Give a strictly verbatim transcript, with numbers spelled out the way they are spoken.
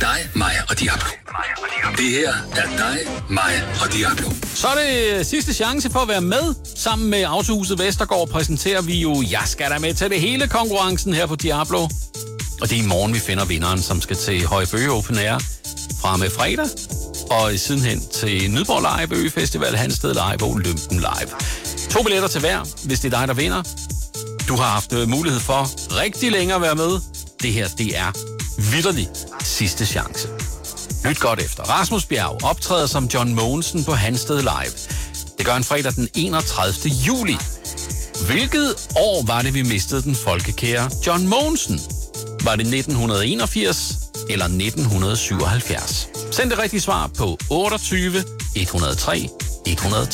dig, mig og Diablo. Det her er dig, mig og Diablo. Så er det sidste chance for at være med. Sammen med Autohuset Vestergaard præsenterer vi jo Jeg skal da med til det hele konkurrencen her på Diablo. Og det er i morgen, vi finder vinderen, som skal til Højbøge Open Air fra med fredag. Og sidenhen til Nydborg Live, Bøge Festival, Hansted Live og Olympen Live. To billetter til hver, hvis det er dig, der vinder. Du har haft mulighed for rigtig længe at være med. Det her, det er vitterlig sidste chance. Lyt godt efter. Rasmus Bjerg optræder som John Mogensen på Hansted Live. Det gør han fredag den enogtredivte juli. Hvilket år var det, vi mistede den folkekære John Mogensen? Var det nitten enogfirs eller nitten syvoghalvfjerds? Send det rigtige svar på otteogtyve et hundrede og tre et hundrede og tre.